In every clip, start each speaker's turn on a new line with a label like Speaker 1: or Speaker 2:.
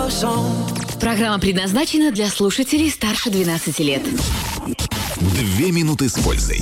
Speaker 1: Программа предназначена для слушателей старше 12 лет.
Speaker 2: 2 минуты с пользой.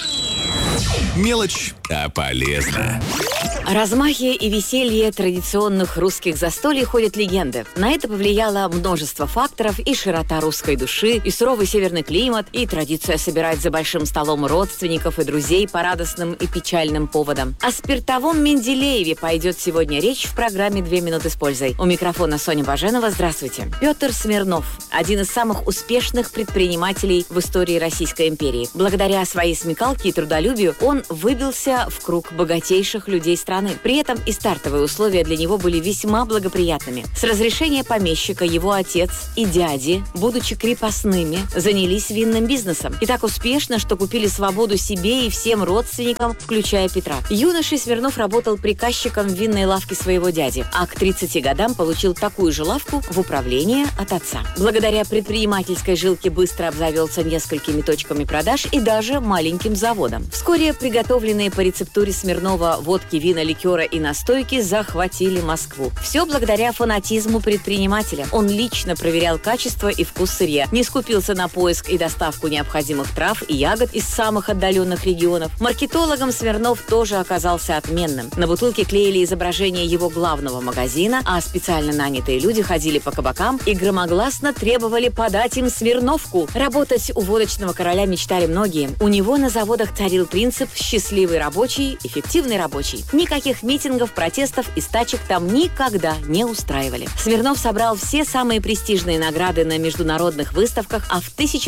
Speaker 2: Мелочь, а полезно.
Speaker 1: О размахе и веселье традиционных русских застолий ходят легенды. На это повлияло множество факторов: и широта русской души, и суровый северный климат, и традиция собирать за большим столом родственников и друзей по радостным и печальным поводам. О спиртовом Менделееве пойдет сегодня речь в программе «2 минуты с пользой». У микрофона Соня Баженова. Здравствуйте. Петр Смирнов – один из самых успешных предпринимателей в истории Российской империи. Благодаря своей смекалке и трудолюбию он выбился в круг богатейших людей страны. При этом и стартовые условия для него были весьма благоприятными. С разрешения помещика его отец и дяди, будучи крепостными, занялись винным бизнесом. И так успешно, что купили свободу себе и всем родственникам, включая Петра. Юношей Смирнов работал приказчиком в винной лавке своего дяди, а к 30 годам получил такую же лавку в управление от отца. Благодаря предпринимательской жилке быстро обзавелся несколькими точками продаж и даже маленьким заводом. Вскоре приготовленные по рецептуре Смирнова водки, вина, ликера и настойки захватили Москву. Все благодаря фанатизму предпринимателя. Он лично проверял качество и вкус сырья, не скупился на поиск и доставку необходимых трав и ягод из самых отдаленных регионов. Маркетологом Смирнов тоже оказался отменным. На бутылке клеили изображение его главного магазина, а специально нанятые люди ходили по кабакам и громогласно требовали подать им Смирновку. Работать у водочного короля мечтали многие. У него на заводах царил принцип «счастливый рабочий, эффективный рабочий». Никаких митингов, протестов и стачек там никогда не устраивали. Смирнов собрал все самые престижные награды на международных выставках, а в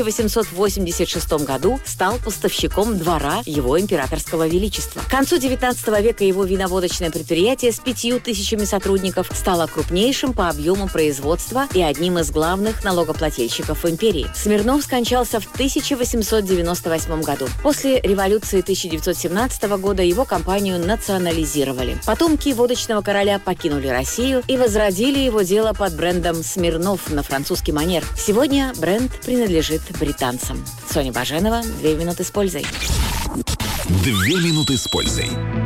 Speaker 1: 1886 году стал поставщиком двора его императорского величества. К концу 19 века его виноводочное предприятие с 5000 сотрудников стало крупнейшим по объему производства и одним из главных налогоплательщиков империи. Смирнов скончался в 1898 году. После революции 1917 года его компанию национализировали. Потомки водочного короля покинули Россию и возродили его дело под брендом «Смирнов» на французский манер. Сегодня бренд принадлежит британцам. Соня Баженова, 2 минуты с пользой.
Speaker 2: 2 минуты с пользой.